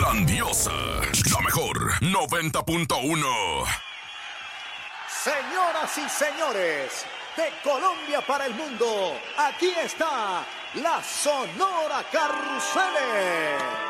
grandiosa, la mejor 90.1. Señoras y señores, de Colombia para el mundo, aquí está la Sonora Carruseles.